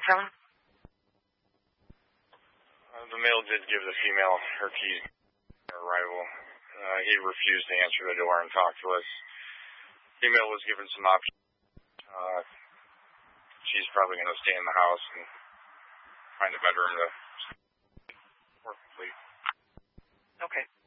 phone? The male did give the female her keys on arrival. He refused to answer the door and talk to us. Female was given some options. She's probably going to stay in the house and find a bedroom to work complete. Okay.